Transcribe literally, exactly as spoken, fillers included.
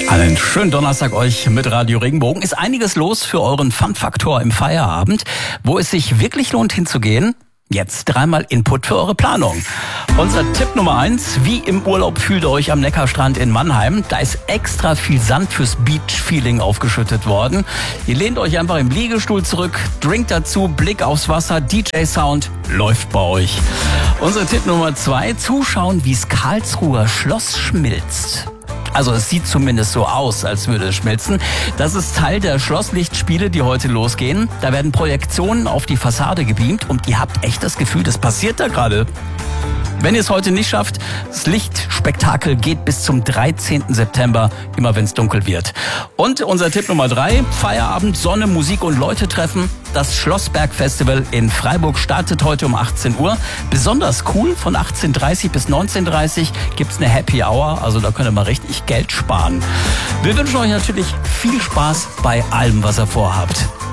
Einen schönen Donnerstag euch mit Radio Regenbogen. Ist einiges los für euren Fun-Faktor im Feierabend. Wo es sich wirklich lohnt hinzugehen? Jetzt dreimal Input für eure Planung. Unser Tipp Nummer eins, wie im Urlaub fühlt ihr euch am Neckarstrand in Mannheim. Da ist extra viel Sand fürs Beach-Feeling aufgeschüttet worden. Ihr lehnt euch einfach im Liegestuhl zurück, Drink dazu, Blick aufs Wasser, D J-Sound, läuft bei euch. Unser Tipp Nummer zwei, zuschauen, wie's Karlsruher Schloss schmilzt. Also es sieht zumindest so aus, als würde es schmelzen. Das ist Teil der Schlosslichtspiele, die heute losgehen. Da werden Projektionen auf die Fassade gebeamt und ihr habt echt das Gefühl, das passiert da gerade. Wenn ihr es heute nicht schafft, das Lichtspektakel geht bis zum dreizehnten September, immer wenn es dunkel wird. Und unser Tipp Nummer drei, Feierabend, Sonne, Musik und Leute treffen. Das Schlossberg-Festival in Freiburg startet heute um achtzehn Uhr. Besonders cool, von achtzehn Uhr dreißig bis neunzehn Uhr dreißig gibt's eine Happy Hour, also da könnt ihr mal richtig Geld sparen. Wir wünschen euch natürlich viel Spaß bei allem, was ihr vorhabt.